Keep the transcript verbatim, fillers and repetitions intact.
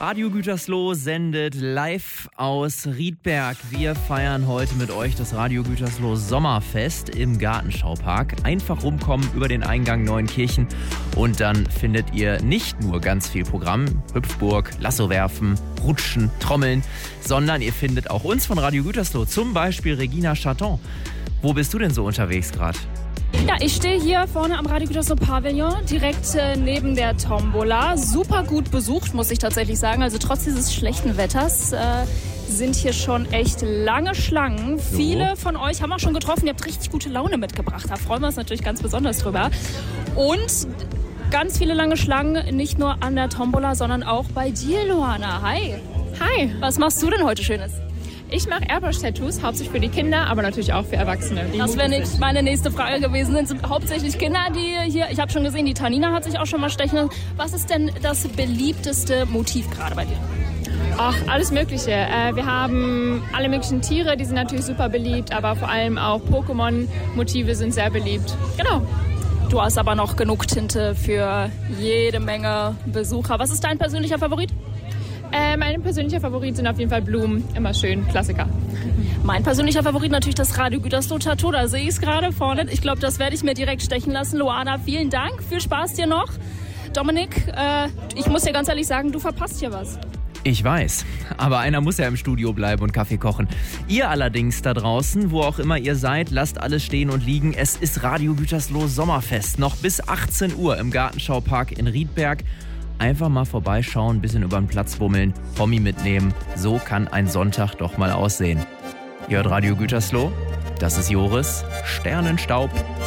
Radio Gütersloh sendet live aus Riedberg. Wir feiern heute mit euch das Radio Gütersloh Sommerfest im Gartenschaupark. Einfach rumkommen über den Eingang Neuenkirchen und dann findet ihr nicht nur ganz viel Programm, Hüpfburg, Lasso werfen, Rutschen, Trommeln, sondern ihr findet auch uns von Radio Gütersloh, zum Beispiel Regina Chaton. Wo bist du denn so unterwegs gerade? Ja, ich stehe hier vorne am Radio Gütersloh Pavillon, direkt äh, neben der Tombola. Super gut besucht, muss ich tatsächlich sagen. Also trotz dieses schlechten Wetters äh, sind hier schon echt lange Schlangen. So. Viele von euch haben auch schon getroffen. Ihr habt richtig gute Laune mitgebracht. Da freuen wir uns natürlich ganz besonders drüber. Und ganz viele lange Schlangen, nicht nur an der Tombola, sondern auch bei dir, Luana. Hi. Hi. Was machst du denn heute Schönes? Ich mache Airbrush-Tattoos, hauptsächlich für die Kinder, aber natürlich auch für Erwachsene. Das wäre nicht meine nächste Frage gewesen. Sind hauptsächlich Kinder, die hier, ich habe schon gesehen, die Tanina hat sich auch schon mal stechen lassen. Was ist denn das beliebteste Motiv gerade bei dir? Ach, alles Mögliche. Äh, wir haben alle möglichen Tiere, die sind natürlich super beliebt, aber vor allem auch Pokémon-Motive sind sehr beliebt. Genau. Du hast aber noch genug Tinte für jede Menge Besucher. Was ist dein persönlicher Favorit? Äh, mein persönlicher Favorit sind auf jeden Fall Blumen. Immer schön, Klassiker. Mein persönlicher Favorit natürlich das Radio Gütersloh Tattoo. Da sehe ich es gerade vorne. Ich glaube, das werde ich mir direkt stechen lassen. Luana, vielen Dank. Viel Spaß dir noch. Dominik, äh, ich muss dir ganz ehrlich sagen, du verpasst hier was. Ich weiß, aber einer muss ja im Studio bleiben und Kaffee kochen. Ihr allerdings da draußen, wo auch immer ihr seid, lasst alles stehen und liegen. Es ist Radio Gütersloh Sommerfest. Noch bis achtzehn Uhr im Gartenschaupark in Riedberg. Einfach mal vorbeischauen, bisschen über den Platz bummeln, Pommi mitnehmen. So kann ein Sonntag doch mal aussehen. Ihr hört Radio Gütersloh, das ist Joris, Sternenstaub.